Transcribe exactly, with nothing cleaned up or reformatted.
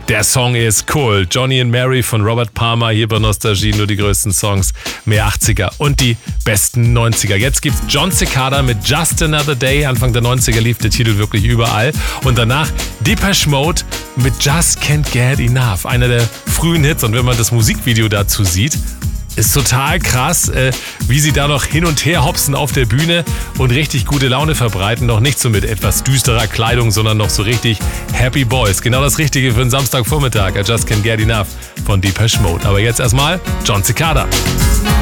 Der Song ist cool. Johnny and Mary von Robert Palmer hier bei Nostalgie. Nur die größten Songs, mehr achtziger und die besten neunziger. Jetzt gibt's Jon Secada mit Just Another Day. Anfang der neunziger lief der Titel wirklich überall. Und danach Depeche Mode mit Just Can't Get Enough. Einer der frühen Hits. Und wenn man das Musikvideo dazu sieht, ist total krass, äh, wie sie da noch hin und her hopsen auf der Bühne und richtig gute Laune verbreiten. Noch nicht so mit etwas düsterer Kleidung, sondern noch so richtig Happy Boys. Genau das Richtige für einen Samstagvormittag. I Just Can't Get Enough von Depeche Mode. Aber jetzt erstmal Jon Secada.